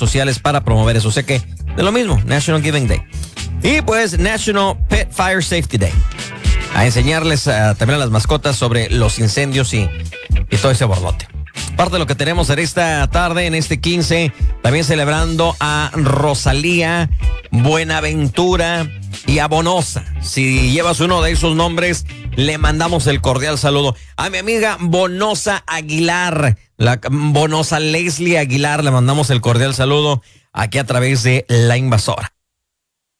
sociales para promover eso. O sea que, de lo mismo, National Giving Day. Y pues, National Pet Fire Safety Day. A enseñarles también a las mascotas sobre los incendios y todo ese borlote. Parte de lo que tenemos en esta tarde, en este 15, también celebrando a Rosalía, Buenaventura y a Bonosa. Si llevas uno de esos nombres, le mandamos el cordial saludo. A mi amiga Bonosa Aguilar, la Bonosa Leslie Aguilar, le mandamos el cordial saludo aquí a través de La Invasora.